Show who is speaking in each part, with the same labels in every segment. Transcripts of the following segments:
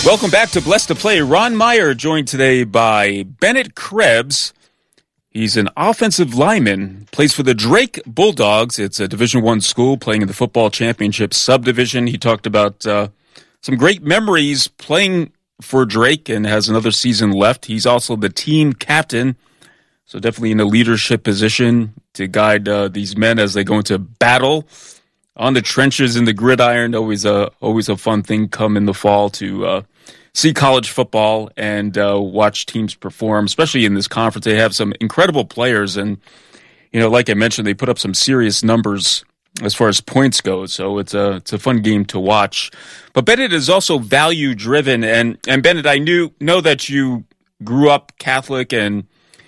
Speaker 1: Welcome back to Blessed to Play. Ron Meyer joined today by Bennett Krebs. He's an offensive lineman, plays for the Drake Bulldogs. It's a Division I school playing in the football championship subdivision. He talked about some great memories playing for Drake and has another season left. He's also the team captain, so definitely in a leadership position to guide these men as they go into battle on the trenches in the gridiron. Always a fun thing come in the fall to see college football and watch teams perform, especially in this conference. They have some incredible players, and like I mentioned, they put up some serious numbers as far as points go. So it's a fun game to watch. But Bennett is also value driven, and Bennett, I know that you grew up Catholic and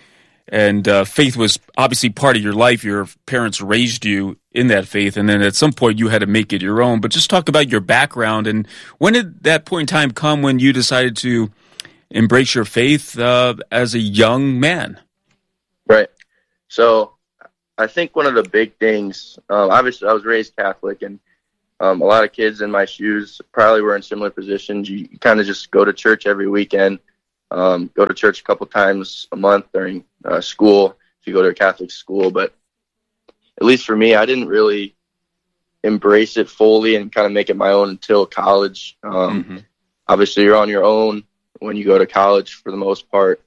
Speaker 1: faith was obviously part of your life. Your parents raised you in that faith, and then at some point you had to make it your own. But just talk about your background, and when did that point in time come when you decided to embrace your faith as a young man?
Speaker 2: Right. So I think one of the big things, obviously I was raised Catholic, and a lot of kids in my shoes probably were in similar positions. You kind of just go to church every weekend, go to church a couple times a month during school if you go to a Catholic school. But at least for me, I didn't really embrace it fully and kind of make it my own until college. Obviously, you're on your own when you go to college for the most part.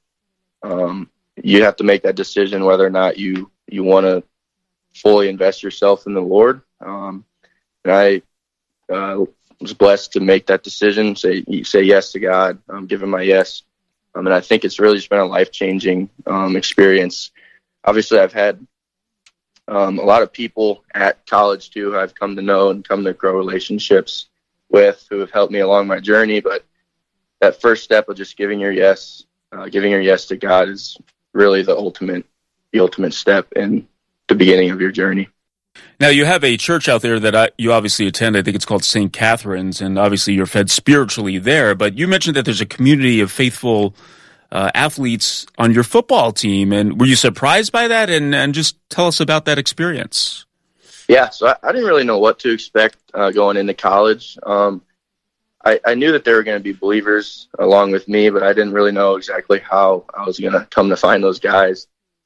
Speaker 2: You have to make that decision whether or not you want to fully invest yourself in the Lord. And I was blessed to make that decision, say yes to God, give him my yes. And I think it's really just been a life-changing experience. Obviously, I've had a lot of people at college, too, who I've come to know and come to grow relationships with who have helped me along my journey. But that first step of just giving your yes to God is really the ultimate step in the beginning of your journey.
Speaker 1: Now, you have a church out there that you obviously attend. I think it's called St. Catherine's, and obviously you're fed spiritually there. But you mentioned that there's a community of faithful athletes on your football team. And were you surprised by that? And just tell us about that experience.
Speaker 2: Yeah, so I didn't really know what to expect going into college. I knew that there were going to be believers along with me, but I didn't really know exactly how I was going to come to find those guys.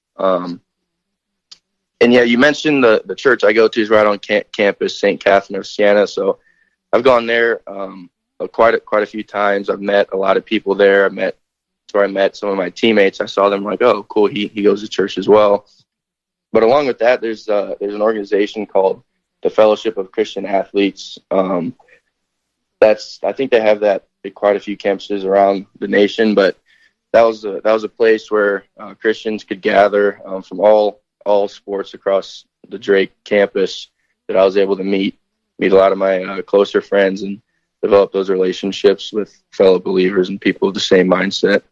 Speaker 2: And yeah, you mentioned the church I go to is right on campus, St. Catherine of Siena. So I've gone there quite a few times. I've met a lot of people there. I met some of my teammates. I saw them like, oh, cool, he goes to church as well. But along with that, there's an organization called the Fellowship of Christian Athletes. I think they have that at quite a few campuses around the nation. But that was a place where Christians could gather from all sports across the Drake campus, that I was able to meet a lot of my closer friends and develop those relationships with fellow believers and people with the same mindset.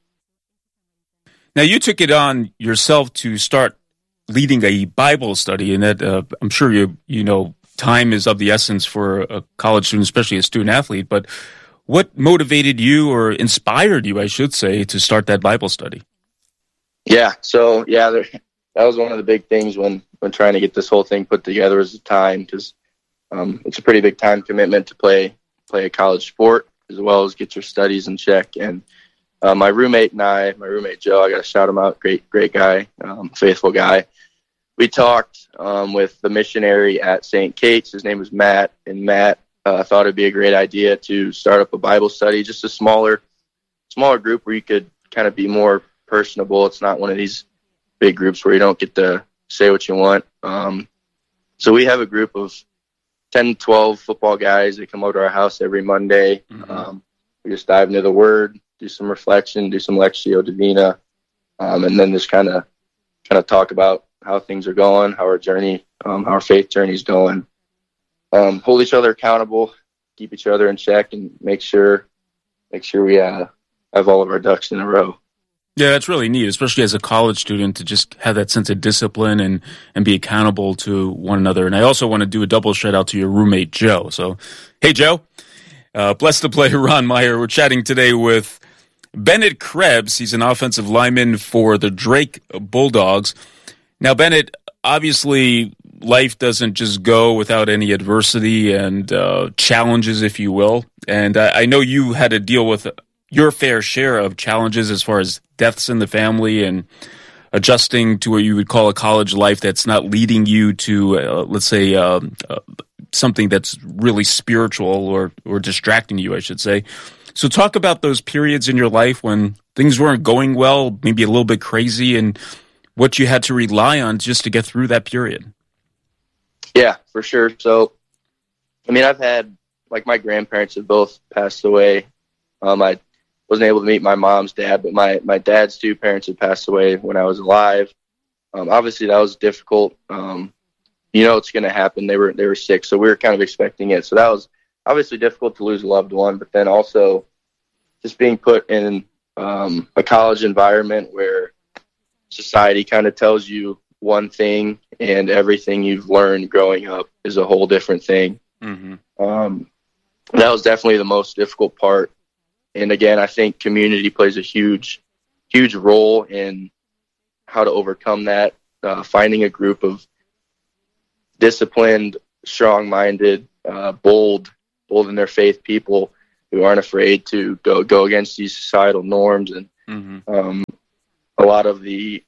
Speaker 1: Now, you took it on yourself to start leading a Bible study, and that I'm sure you know time is of the essence for a college student, especially a student athlete. But what motivated you, or inspired you, I should say, to start that Bible study?
Speaker 2: Yeah, so that was one of the big things when trying to get this whole thing put together, was the time, because it's a pretty big time commitment to play a college sport as well as get your studies in check. And my roommate Joe, I got to shout him out, great guy, faithful guy. We talked with the missionary at St. Kate's. His name was Matt, and Matt thought it'd be a great idea to start up a Bible study, just a smaller group where you could kind of be more personable. It's not one of these big groups where you don't get to say what you want. So we have a group of 10, 12 football guys that come over to our house every Monday. Mm-hmm. We just dive into the Word, do some reflection, do some Lectio Divina, and then just kind of talk about how things are going, how our journey, how our faith journey is going. Hold each other accountable, keep each other in check, and make sure we have all of our ducks in a row.
Speaker 1: Yeah, that's really neat, especially as a college student, to just have that sense of discipline and be accountable to one another. And I also want to do a double shout out to your roommate, Joe. So, hey, Joe. Blessed to Play, Ron Meyer. We're chatting today with Bennett Krebs. He's an offensive lineman for the Drake Bulldogs. Now, Bennett, obviously, life doesn't just go without any adversity and challenges, if you will. And I know you had to deal with your fair share of challenges as far as deaths in the family and adjusting to what you would call a college life that's not leading you to, let's say, something that's really spiritual or distracting you, I should say. So talk about those periods in your life when things weren't going well, maybe a little bit crazy, and what you had to rely on just to get through that period.
Speaker 2: Yeah, for sure. So, I mean, I've had, like, my grandparents have both passed away. I wasn't able to meet my mom's dad, but my dad's two parents had passed away when I was alive. Obviously, that was difficult. It's going to happen. They were sick, so we were kind of expecting it. So that was obviously difficult to lose a loved one, but then also just being put in a college environment where society kind of tells you one thing and everything you've learned growing up is a whole different thing. Mm-hmm. That was definitely the most difficult part. And again, I think community plays a huge, huge role in how to overcome that. Finding a group of disciplined, strong-minded, bold in their faith people who aren't afraid to go against these societal norms and mm-hmm. A lot of the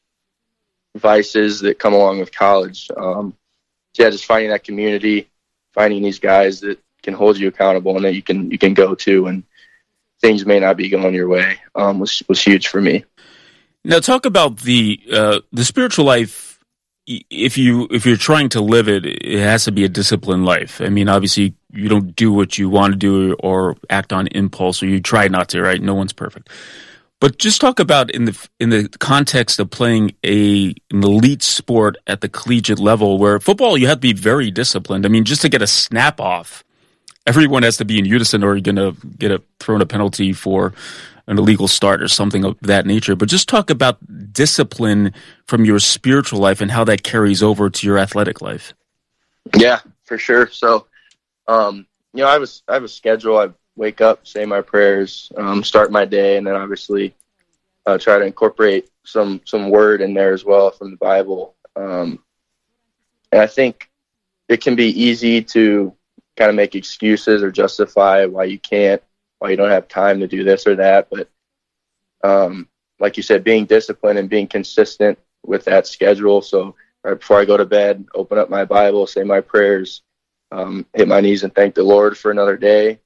Speaker 2: vices that come along with college. Just finding that community, finding these guys that can hold you accountable and that you can go to and things may not be going your way was huge for me.
Speaker 1: Now talk about the spiritual life. If you're trying to live it, it has to be a disciplined life. I mean, obviously you don't do what you want to do or act on impulse, or you try not to, right? No one's perfect. But just talk about in the context of playing an elite sport at the collegiate level, where football you have to be very disciplined. I mean, just to get a snap off, everyone has to be in unison, or you're going to get thrown a penalty for an illegal start or something of that nature. But just talk about discipline from your spiritual life and how that carries over to your athletic life.
Speaker 2: Yeah, for sure. So, I have a schedule. I wake up, say my prayers, start my day, and then obviously try to incorporate some word in there as well from the Bible. And I think it can be easy to kind of make excuses or justify why you don't have time to do this or that. But like you said, being disciplined and being consistent with that schedule. So right before I go to bed, open up my Bible, say my prayers, hit my knees and thank the Lord for another day.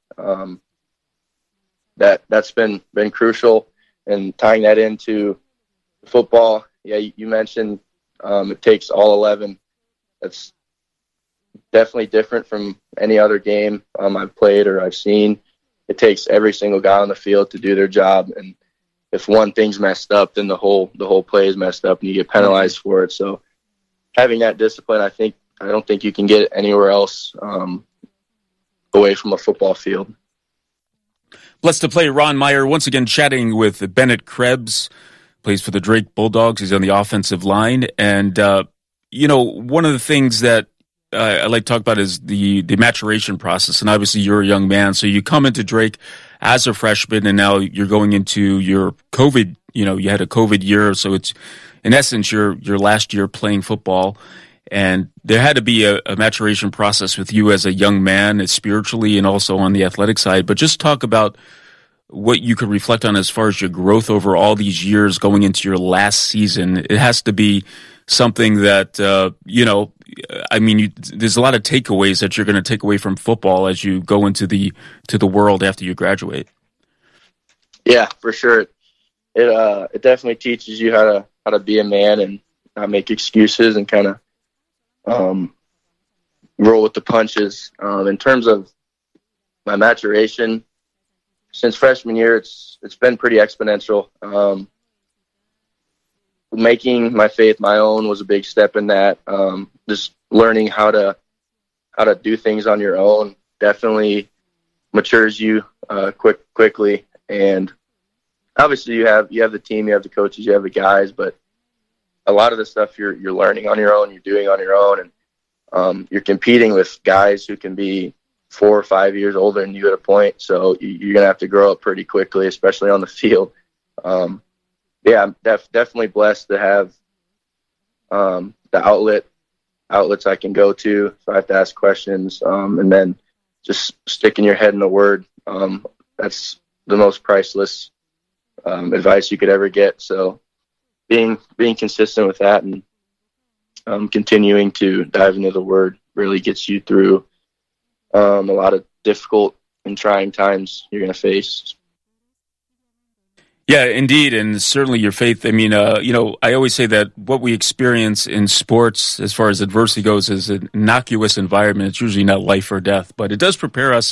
Speaker 2: That's been crucial. And tying that into football, yeah, you mentioned it takes all 11. That's definitely different from any other game I've played or I've seen. It takes every single guy on the field to do their job, and if one thing's messed up, then the whole play is messed up, and you get penalized for it. So having that discipline, I don't think you can get it anywhere else away from a football field.
Speaker 1: Blessed to play Ron Meyer once again chatting with Bennett Krebs, plays for the Drake Bulldogs. He's on the offensive line, and one of the things that I like to talk about is the maturation process. And obviously you're a young man, so you come into Drake as a freshman, and now you're going into your COVID, you had a COVID year. So it's, in essence, your last year playing football. And there had to be a maturation process with you as a young man, spiritually and also on the athletic side. But just talk about what you could reflect on as far as your growth over all these years going into your last season. It has to be something that, there's a lot of takeaways that you're going to take away from football as you go into the world after you graduate.
Speaker 2: Yeah, for sure. It definitely teaches you how to be a man and not make excuses and kind of roll with the punches. In terms of my maturation since freshman year, it's been pretty exponential. Making my faith my own was a big step in that. Just learning how to do things on your own definitely matures you quickly. And obviously you have the team, you have the coaches, you have the guys, but a lot of the stuff you're learning on your own, you're doing on your own, and you're competing with guys who can be 4 or 5 years older than you at a point. So you're gonna have to grow up pretty quickly, especially on the field. I'm definitely blessed to have the outlet outlets I can go to if I have to ask questions, and then just sticking your head in the Word. That's the most priceless advice you could ever get. So being consistent with that and continuing to dive into the Word really gets you through a lot of difficult and trying times you're going to face.
Speaker 1: Yeah, indeed, and certainly your faith. I mean, I always say that what we experience in sports, as far as adversity goes, is an innocuous environment. It's usually not life or death, but it does prepare us,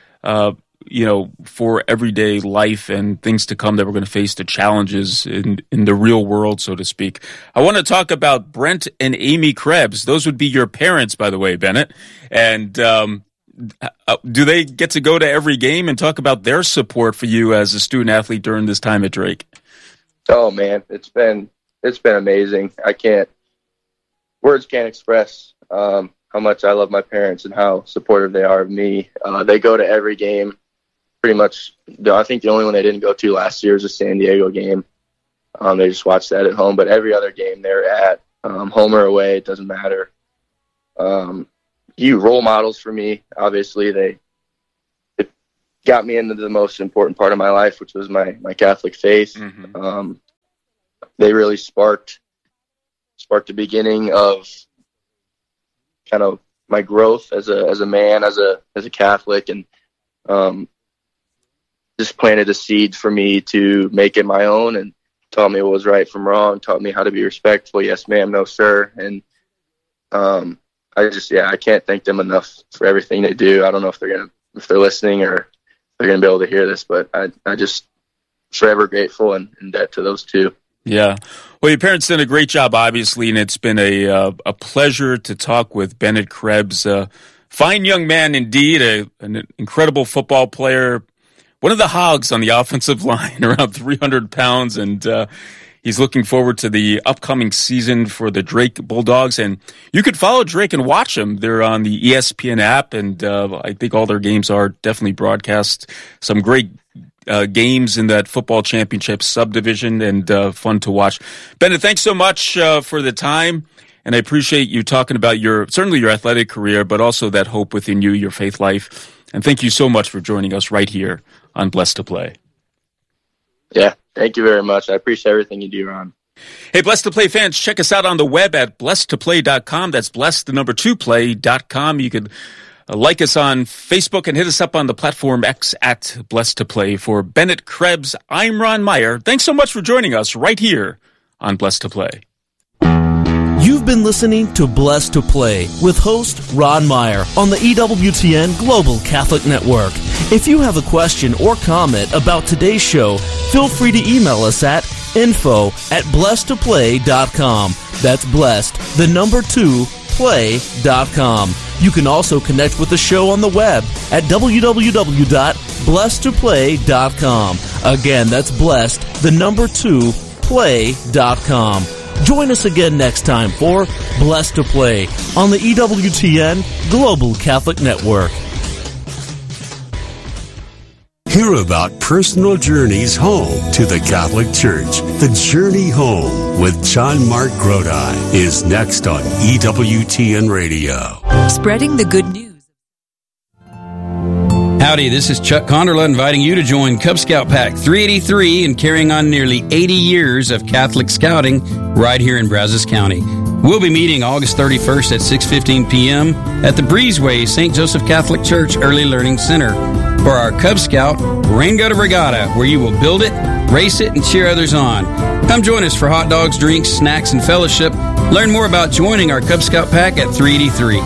Speaker 1: for everyday life and things to come that we're going to face, the challenges in the real world, so to speak. I want to talk about Brent and Amy Krebs. Those would be your parents, by the way, Bennett. And do they get to go to every game and talk about their support for you as a student athlete during this time at Drake?
Speaker 2: Oh man, it's been amazing. Words can't express how much I love my parents and how supportive they are of me. They go to every game, pretty much. I think the only one they didn't go to last year was a San Diego game. They just watched that at home, but every other game they're at, home or away, it doesn't matter. You role models for me. Obviously, it got me into the most important part of my life, which was my Catholic faith. Mm-hmm. They really sparked the beginning of kind of my growth as a man, as a Catholic, and just planted a seed for me to make it my own and taught me what was right from wrong, taught me how to be respectful. Yes, ma'am. No, sir. And I can't thank them enough for everything they do. I don't know if they're listening or they're going to be able to hear this, but I just forever grateful and in debt to those two.
Speaker 1: Yeah. Well, your parents did a great job, obviously, and it's been a pleasure to talk with Bennett Krebs. Fine young man indeed, an incredible football player, one of the hogs on the offensive line, around 300 pounds, and he's looking forward to the upcoming season for the Drake Bulldogs. And you could follow Drake and watch them. They're on the ESPN app, and I think all their games are definitely broadcast. Some great games in that football championship subdivision, and fun to watch. Bennett, thanks so much for the time. And I appreciate you talking about certainly your athletic career, but also that hope within you, your faith life. And thank you so much for joining us right here on Blessed to Play.
Speaker 2: Yeah, thank you very much. I appreciate everything you do, Ron.
Speaker 1: Hey, Blessed to Play fans, check us out on the web at blessedtoplay.com. That's blessed2play.com. You could like us on Facebook and hit us up on the platform X at Blessed to Play. For Bennett Krebs, I'm Ron Meyer. Thanks so much for joining us right here on Blessed to Play.
Speaker 3: You've been listening to Blessed to Play with host Ron Meyer on the EWTN Global Catholic Network. If you have a question or comment about today's show, feel free to email us at info@blessedtoplay.com. That's blessed, 2, play.com. You can also connect with the show on the web at www.blessedtoplay.com. Again, that's blessed, 2, play.com. Join us again next time for Blessed to Play on the EWTN Global Catholic Network.
Speaker 4: Hear about personal journeys home to the Catholic Church. The Journey Home with John Mark Grodi is next on EWTN Radio.
Speaker 5: Spreading the good news.
Speaker 6: Howdy, this is Chuck Conderla inviting you to join Cub Scout Pack 383 and carrying on nearly 80 years of Catholic scouting right here in Brazos County. We'll be meeting August 31st at 6:15 p.m. at the Breezeway St. Joseph Catholic Church Early Learning Center for our Cub Scout Rain Gutter Regatta, where you will build it, race it, and cheer others on. Come join us for hot dogs, drinks, snacks, and fellowship. Learn more about joining our Cub Scout Pack at 383.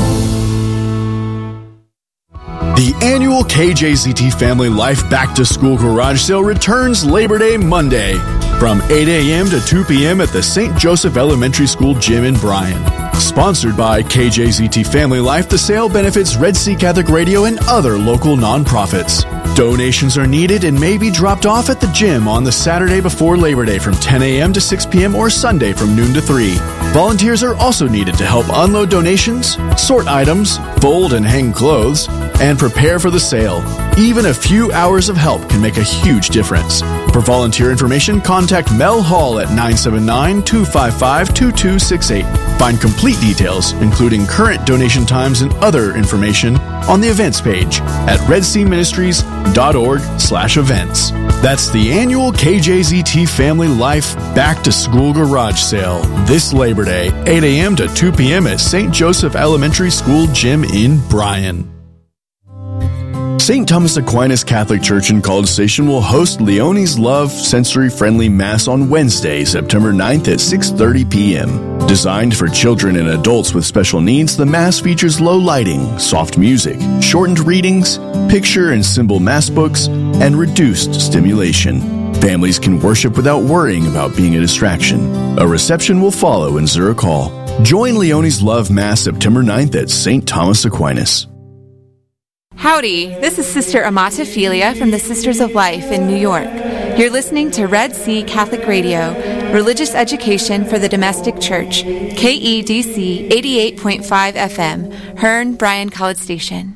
Speaker 7: The annual KJZT Family Life Back to School Garage Sale returns Labor Day Monday from 8 a.m. to 2 p.m. at the St. Joseph Elementary School Gym in Bryan. Sponsored by KJZT Family Life, the sale benefits Red Sea Catholic Radio and other local nonprofits. Donations are needed and may be dropped off at the gym on the Saturday before Labor Day from 10 a.m. to 6 p.m. or Sunday from noon to 3. Volunteers are also needed to help unload donations, sort items, fold and hang clothes, and prepare for the sale. Even a few hours of help can make a huge difference. For volunteer information, contact Mel Hall at 979-255-2268. Find complete details, including current donation times and other information, on the events page at redseaministries.org/events. That's the annual KJZT Family Life Back to School Garage Sale this Labor Day, 8 a.m. to 2 p.m. at St. Joseph Elementary School Gym in Bryan. St. Thomas Aquinas Catholic Church in College Station will host Leonie's Love Sensory-Friendly Mass on Wednesday, September 9th at 6:30 p.m. Designed for children and adults with special needs, the Mass features low lighting, soft music, shortened readings, picture and symbol Mass books, and reduced stimulation. Families can worship without worrying about being a distraction. A reception will follow in Zurich Hall. Join Leonie's Love Mass September 9th at St. Thomas Aquinas.
Speaker 5: Howdy, this is Sister Amata Philia from the Sisters of Life in New York. You're listening to Red Sea Catholic Radio, religious education for the domestic church, KEDC 88.5 FM, Hearn, Bryan College Station.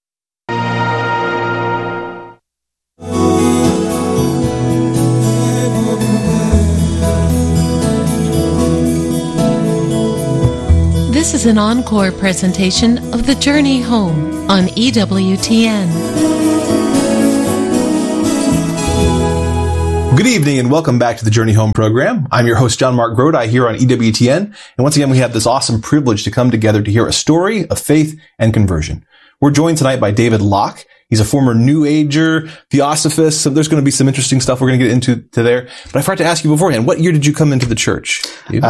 Speaker 8: This is an encore presentation of The Journey Home on EWTN.
Speaker 9: Good evening and welcome back to the Journey Home program. I'm your host, John Mark Grodi, here on EWTN. And once again, we have this awesome privilege to come together to hear a story of faith and conversion. We're joined tonight by David Locke. He's a former New Ager, Theosophist, so there's going to be some interesting stuff we're going to get into there. But I forgot to ask you beforehand, what year did you come into the church?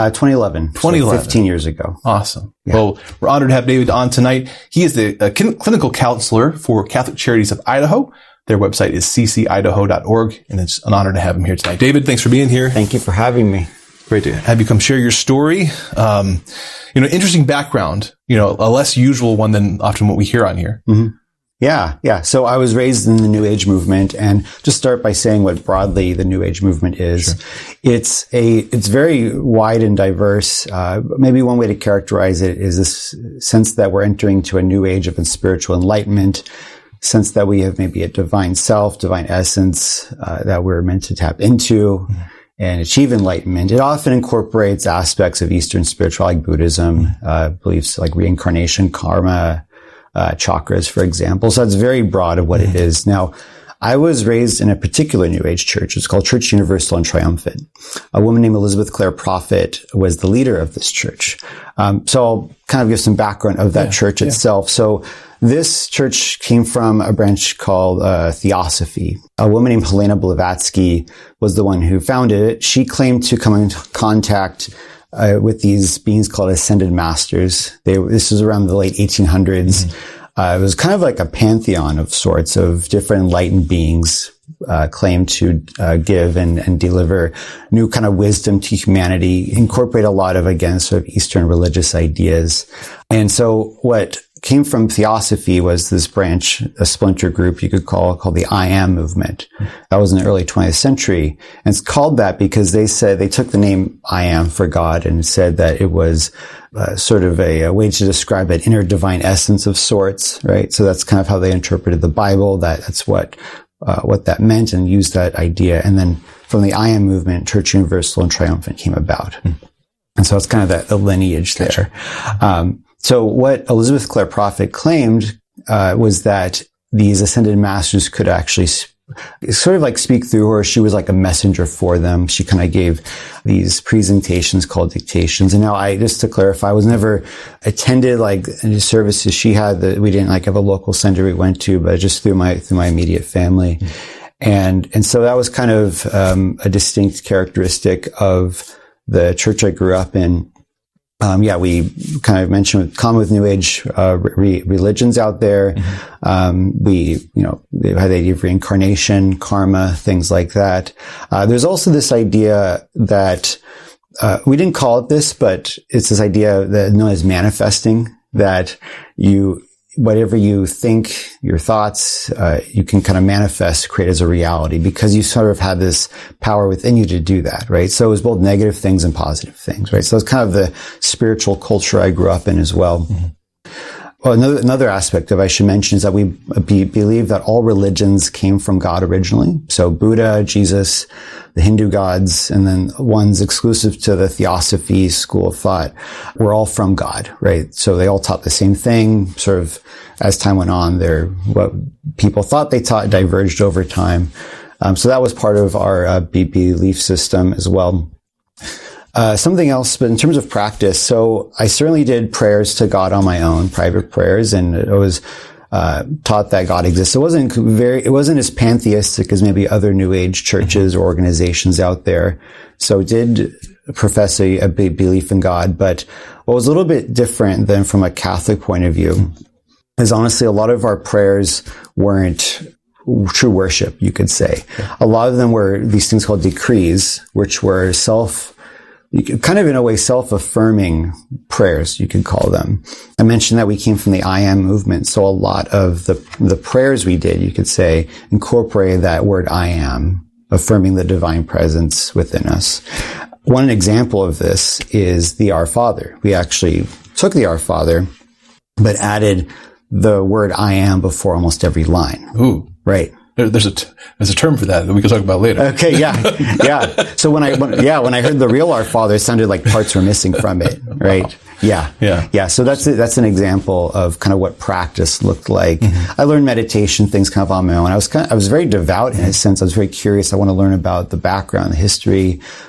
Speaker 10: 2011.
Speaker 9: 2011.
Speaker 10: So 15 years ago.
Speaker 9: Awesome.
Speaker 10: Yeah.
Speaker 9: Well, we're honored to have David on tonight. He is the clinical counselor for Catholic Charities of Idaho. Their website is ccidaho.org, and it's an honor to have him here tonight. David, thanks for being here.
Speaker 10: Thank you for having me.
Speaker 9: Great to have you come share your story. Interesting background, a less usual one than often what we hear on here.
Speaker 10: Mm-hmm. Yeah. So I was raised in the New Age movement, and just start by saying what broadly the New Age movement is. Sure. It's very wide and diverse. Maybe one way to characterize it is this sense that we're entering to a new age of spiritual enlightenment, sense that we have maybe a divine self, divine essence, that we're meant to tap into and achieve enlightenment. It often incorporates aspects of Eastern spirituality, like Buddhism, beliefs like reincarnation, karma, chakras, for example. So it's very broad of what it is. Now, I was raised in a particular New Age church. It's called Church Universal and Triumphant. A woman named Elizabeth Clare Prophet was the leader of this church. So I'll kind of give some background of that church itself. So this church came from a branch called Theosophy. A woman named Helena Blavatsky was the one who founded it. She claimed to come into contact with these beings called Ascended Masters. This was around the late 1800s. It was kind of like a pantheon of sorts of different enlightened beings claimed to give and deliver new kind of wisdom to humanity, incorporate a lot of, again, sort of Eastern religious ideas. And so what came from Theosophy was this branch, a splinter group you could called the I Am movement. That was in the early 20th century. And it's called that because they said they took the name I Am for God and said that it was sort of a way to describe an inner divine essence of sorts, right? So that's kind of how they interpreted the Bible. That's what that meant, and used that idea. And then from the I Am movement, Church Universal and Triumphant came about. And so it's kind of the lineage there. So what Elizabeth Clare Prophet claimed was that these ascended masters could actually sort of like speak through her. She was like a messenger for them. She kind of gave these presentations called dictations. And now just to clarify, I was never attended like any services she had. That we didn't like have a local center we went to, but just through my immediate family. And so that was kind of a distinct characteristic of the church I grew up in. We kind of mentioned common with New Age religions out there. They had the idea of reincarnation, karma, things like that. There's also this idea that we didn't call it this, but it's this idea that known as manifesting, that whatever you think, your thoughts, you can kind of manifest, create as a reality, because you sort of have this power within you to do that, right? So it was both negative things and positive things, right? So it's kind of the spiritual culture I grew up in as well. another aspect of I should mention is that we believe that all religions came from God originally. So Buddha, Jesus, the Hindu gods, and then ones exclusive to the Theosophy school of thought were all from God, right? So they all taught the same thing. Sort of as time went on, what people thought they taught diverged over time. So that was part of our belief system as well. Something else, but in terms of practice, so I certainly did prayers to God on my own, private prayers, and I was taught that God exists. It wasn't as pantheistic as maybe other New Age churches or organizations out there. So did profess a big belief in God, but what was a little bit different than from a Catholic point of view is honestly a lot of our prayers weren't true worship, you could say. A lot of them were these things called decrees, which were kind of in a way self-affirming prayers, you could call them. I mentioned that we came from the I am movement, so a lot of the prayers we did, you could say, incorporated that word I am, affirming the divine presence within us. One example of this is the Our Father. We actually took the Our Father, but added the word I am before almost every line.
Speaker 9: Ooh.
Speaker 10: Right.
Speaker 9: There's a term for that we can talk about later.
Speaker 10: Okay, yeah. So when I heard the real Our Father, it sounded like parts were missing from it, right? Wow. Yeah. So that's an example of kind of what practice looked like. Mm-hmm. I learned meditation things kind of on my own. I was very devout in a sense. I was very curious. I want to learn about the background, the history